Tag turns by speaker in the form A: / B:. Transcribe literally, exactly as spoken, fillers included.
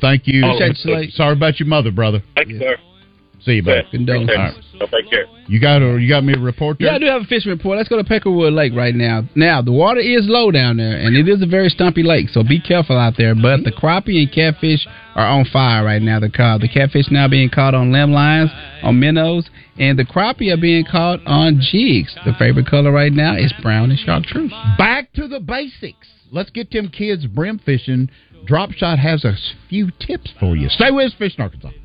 A: thank you.
B: Oh,
A: Sorry about your mother, brother.
B: Thank you, sir.
A: See you, buddy.
C: Condolences.
A: Right.
B: So take care.
A: You got a, you got me a report there?
C: Yeah, I do have a fishing report. Let's go to Peckerwood Lake right now. Now, the water is low down there, and it is a very stumpy lake, so be careful out there. But the crappie and catfish are on fire right now. The, the catfish now being caught on limb lines, on minnows, and the crappie are being caught on jigs. The favorite color right now is brown and chartreuse.
A: Back to the basics. Let's get them kids brim fishing. Drop Shot has a few tips for you. Stay with us, Fishing Arkansas.